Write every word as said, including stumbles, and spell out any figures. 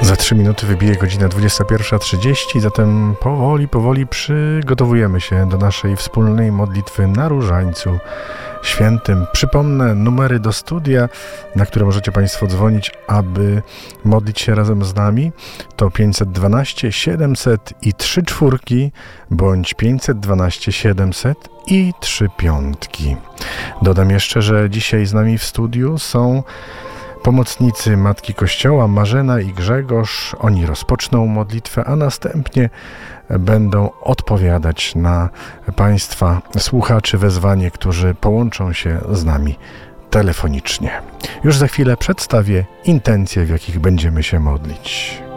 Za trzy minuty wybije godzina dwudziesta pierwsza trzydzieści, zatem powoli, powoli przygotowujemy się do naszej wspólnej modlitwy na Różańcu Świętym. Przypomnę numery do studia, na które możecie Państwo dzwonić, aby modlić się razem z nami. To pięćset dwanaście siedemset i trzy czwórki, bądź pięćset dwanaście siedemset i trzy piątki. Dodam jeszcze, że dzisiaj z nami w studiu są pomocnicy Matki Kościoła, Marzena i Grzegorz. Oni rozpoczną modlitwę, a następnie będą odpowiadać na Państwa słuchaczy wezwanie, którzy połączą się z nami telefonicznie. Już za chwilę przedstawię intencje, w jakich będziemy się modlić.